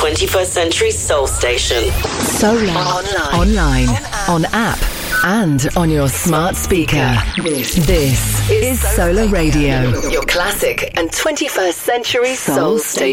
21st Century Soul Station. Solar. Online. On app. And on your smart speaker. This is Solar Radio. Your classic and 21st Century Soul Station.